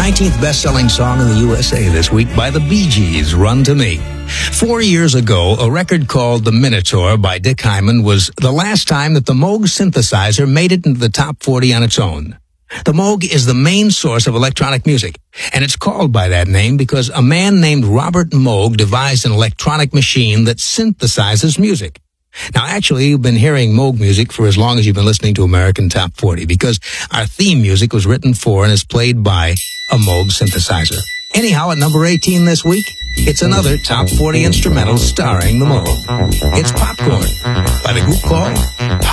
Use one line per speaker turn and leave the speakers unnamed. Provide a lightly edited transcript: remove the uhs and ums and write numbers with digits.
19th best-selling song in the USA this week by the Bee Gees, Run to Me. 4 years ago, a record called The Minotaur by Dick Hyman was the last time that the Moog synthesizer made it into the top 40 on its own. The Moog is the main source of electronic music, and it's called by that name because a man named Robert Moog devised an electronic machine that synthesizes music. Now, actually, you've been hearing Moog music for as long as you've been listening to American Top 40 because our theme music was written for and is played by a Moog synthesizer. Anyhow, at number 18 this week, it's another Top 40 instrumental starring the Moog. It's Popcorn by the group called